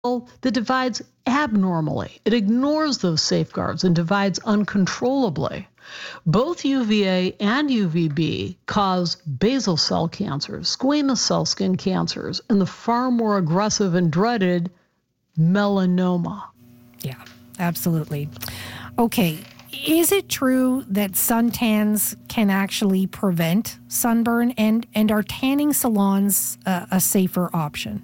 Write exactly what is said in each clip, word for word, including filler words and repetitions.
that divides abnormally. It ignores those safeguards and divides uncontrollably. Both U V A and U V B cause basal cell cancers, squamous cell skin cancers, and the far more aggressive and dreaded melanoma. Yeah, absolutely. Okay, is it true that suntans can actually prevent sunburn, and, and are tanning salons uh, a safer option?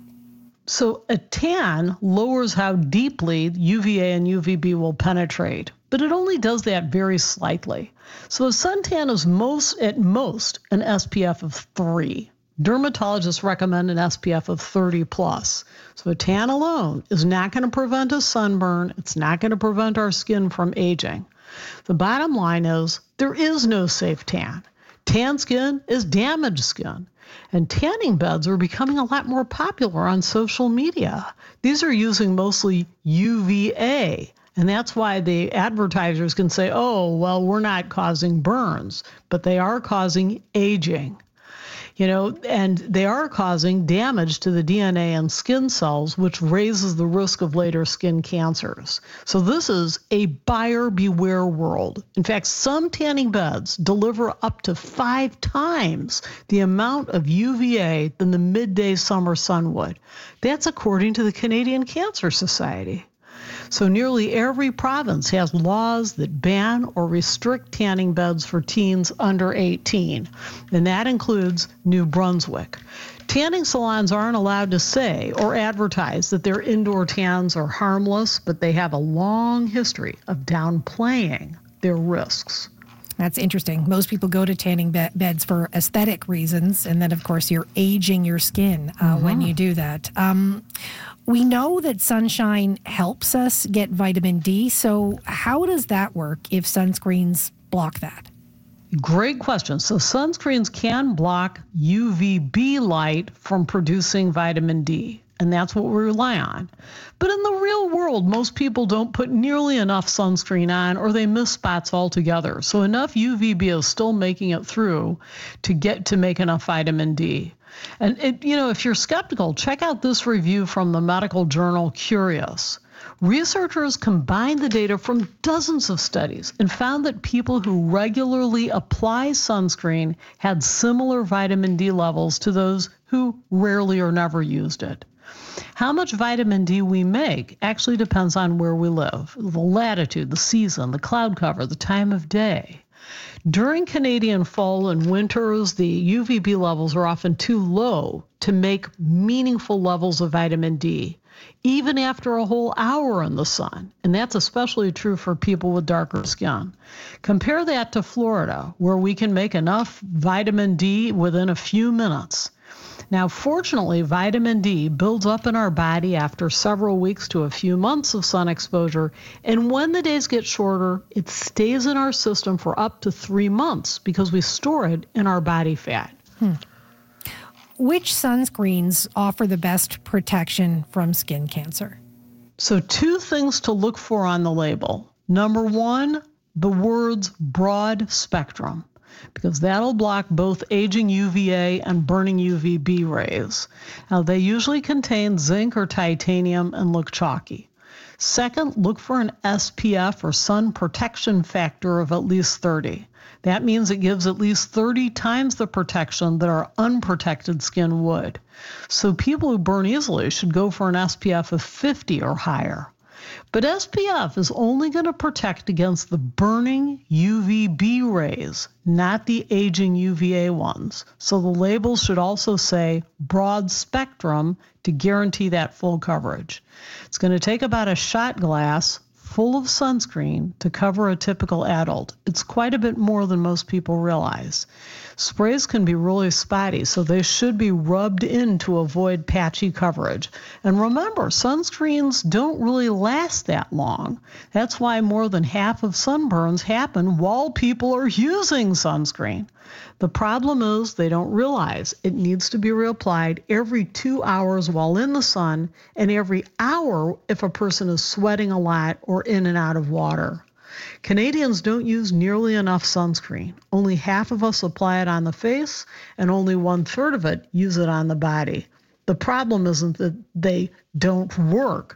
So a tan lowers how deeply U V A and U V B will penetrate, but it only does that very slightly. So a suntan is most at most an S P F of three. Dermatologists recommend an S P F of thirty plus. So a tan alone is not going to prevent a sunburn. It's not going to prevent our skin from aging. The bottom line is there is no safe tan. Tan skin is damaged skin. And tanning beds are becoming a lot more popular on social media. These are using mostly U V A. And that's why the advertisers can say, oh, well, we're not causing burns, but they are causing aging. You know, and they are causing damage to the D N A and skin cells, which raises the risk of later skin cancers. So this is a buyer beware world. In fact, some tanning beds deliver up to five times the amount of U V A than the midday summer sun would. That's according to the Canadian Cancer Society. So nearly every province has laws that ban or restrict tanning beds for teens under eighteen, and that includes New Brunswick. Tanning salons aren't allowed to say or advertise that their indoor tans are harmless, but they have a long history of downplaying their risks. That's interesting. Most people go to tanning be- beds for aesthetic reasons, and then, of course, you're aging your skin uh, mm-hmm. when you do that. Um, we know that sunshine helps us get vitamin D, so how does that work if sunscreens block that? Great question. So sunscreens can block U V B light from producing vitamin D, and that's what we rely on. But in the real world, most people don't put nearly enough sunscreen on, or they miss spots altogether. So enough U V B is still making it through to get to make enough vitamin D. And, it, you know, if you're skeptical, check out this review from the medical journal Curious. Researchers combined the data from dozens of studies and found that people who regularly apply sunscreen had similar vitamin D levels to those who rarely or never used it. How much vitamin D we make actually depends on where we live, the latitude, the season, the cloud cover, the time of day. During Canadian fall and winters, the U V B levels are often too low to make meaningful levels of vitamin D, even after a whole hour in the sun. And that's especially true for people with darker skin. Compare that to Florida, where we can make enough vitamin D within a few minutes. Now, fortunately, vitamin D builds up in our body after several weeks to a few months of sun exposure, and when the days get shorter, it stays in our system for up to three months because we store it in our body fat. Hmm. Which sunscreens offer the best protection from skin cancer? So two things to look for on the label. Number one, the words broad spectrum, because that'll block both aging U V A and burning U V B rays. Now, they usually contain zinc or titanium and look chalky. Second, look for an S P F or sun protection factor of at least thirty. That means it gives at least thirty times the protection that our unprotected skin would. So people who burn easily should go for an S P F of fifty or higher. But S P F is only going to protect against the burning U V B rays, not the aging U V A ones. So the label should also say broad spectrum to guarantee that full coverage. It's going to take about a shot glass full of sunscreen to cover a typical adult. It's quite a bit more than most people realize. Sprays can be really spotty, so they should be rubbed in to avoid patchy coverage. And remember, sunscreens don't really last that long. That's why more than half of sunburns happen while people are using sunscreen. The problem is they don't realize it needs to be reapplied every two hours while in the sun and every hour if a person is sweating a lot or in and out of water. Canadians don't use nearly enough sunscreen. Only half of us apply it on the face, and only one third of it use it on the body. The problem isn't that they don't work.